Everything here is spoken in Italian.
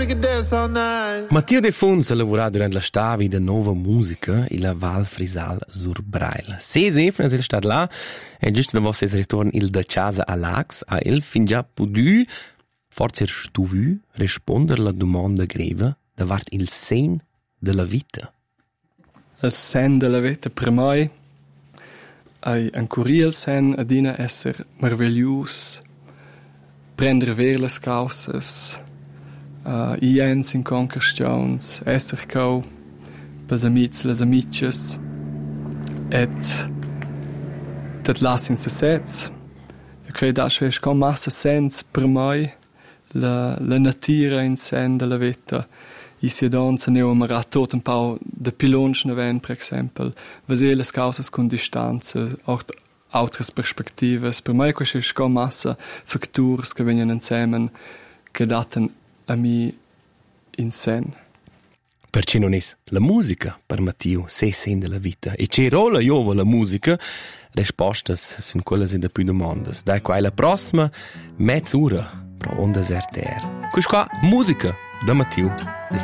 we could dance all night. Matteo De Fons ha lavorato durante la stavi de nova musica in la Val Frisal sur Brail. Ses efnes il stat là e giusto da vostres ritorn il da casa a Lax a el fin già pudu forse stuvu risponder la domanda greva davart il sen della vita. Il sen della vita per me è ancora il sen adina essere meraviglius, prendere ver le causas, iens in conquestions, esser cau, pels amics, les amiches, et dat lassin se sets. Io credo che è come massa sens per me la natura in sen della vita. I si donza ne omera tot un po' de pilonsch neven, per esempio, vase le causas con distanza, auch altre perspectives. Per me questo è come massa factors che vengono insieme che daten a me in sen. Perché non è la musica per Matteo se sen della vita e c'è rola io la musica risposte sono quelle da più domande. Dai qua la prossima mezz'ora pro Ondas RTR. Questa qua musica da Matteo.